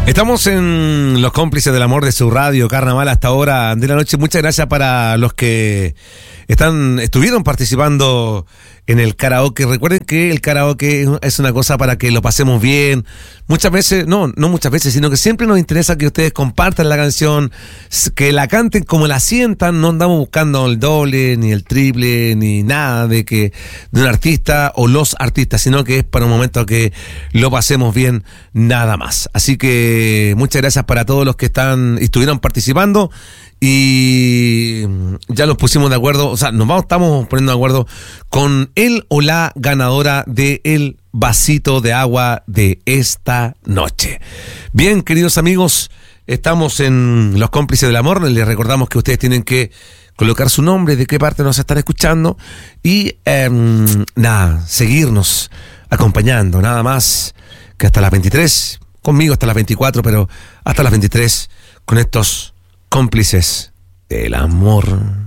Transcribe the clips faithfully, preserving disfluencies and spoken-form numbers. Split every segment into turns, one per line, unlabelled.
Estamos en Los Cómplices del Amor de su radio Carnaval hasta ahora de la noche. Muchas gracias para los que están estuvieron participando en el karaoke. Recuerden que el karaoke es una cosa para que lo pasemos bien. Muchas veces, no, no muchas veces, sino que siempre nos interesa que ustedes compartan la canción, que la canten como la sientan. No andamos buscando el doble, ni el triple, ni nada de que de un artista o los artistas, sino que es para un momento que lo pasemos bien, nada más. Así que muchas gracias para todos los que están estuvieron participando. Y ya nos pusimos de acuerdo, o sea, nos vamos, estamos poniendo de acuerdo con el o la ganadora de el vasito de agua de esta noche. Bien, queridos amigos, estamos en Los Cómplices del Amor. Les recordamos que ustedes tienen que colocar su nombre, de qué parte nos están escuchando y eh, nada, seguirnos acompañando, nada más que hasta las veintitrés, conmigo hasta las veinticuatro, pero hasta las veintitrés con estos Cómplices del Amor.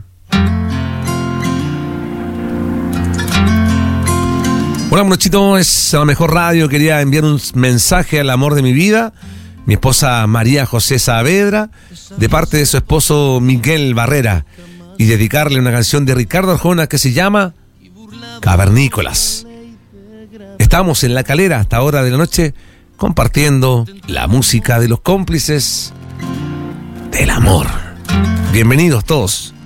Hola, muchachito, es la mejor radio. Quería enviar un mensaje al amor de mi vida, mi esposa María José Saavedra, de parte de su esposo Miguel Barrera, y dedicarle una canción de Ricardo Arjona que se llama Cavernícolas. Estamos en La Calera hasta hora de la noche compartiendo la música de los Cómplices del Amor. Bienvenidos todos.